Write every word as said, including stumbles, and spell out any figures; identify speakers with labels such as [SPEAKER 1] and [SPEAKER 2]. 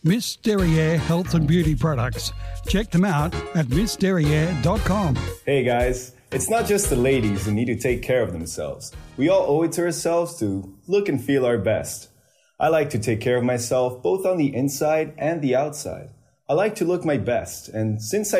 [SPEAKER 1] Miss Derriere Health and Beauty Products. Check them out at miss derriere dot com.
[SPEAKER 2] Hey guys, it's not just the ladies who need to take care of themselves. We all owe it to ourselves to look and feel our best. I like to take care of myself both on the inside and the outside. I like to look my best, and since I